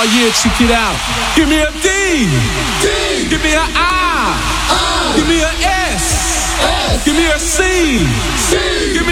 yeah, check it out. Give me a D. Give me a I. Give me a S. Give me a C. Give